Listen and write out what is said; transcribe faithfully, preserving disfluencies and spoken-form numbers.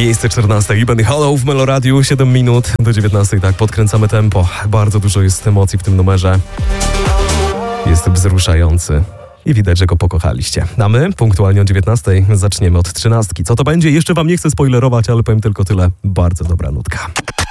Miejsce czternaste i Benny Hollow w Meloradiu. siedem minut do dziewiętnastej, tak, podkręcamy tempo. Bardzo dużo jest emocji w tym numerze. Jest wzruszający. I widać, że go pokochaliście. A my punktualnie o dziewiętnastej zaczniemy od trzynastki. Co to będzie? Jeszcze wam nie chcę spoilerować, ale powiem tylko tyle. Bardzo dobra nutka.